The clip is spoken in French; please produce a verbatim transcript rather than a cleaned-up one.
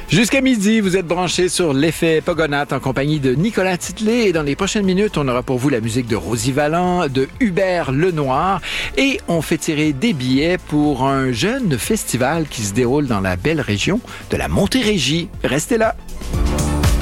Jusqu'à midi, vous êtes branchés sur l'effet Pogonat en compagnie de Nicolas Titley. Et dans les prochaines minutes, on aura pour vous la musique de Rosie Vallant, de Hubert Lenoir. Et on fait tirer des billets pour un jeune festival qui se déroule dans la belle région de la Montérégie. Restez là!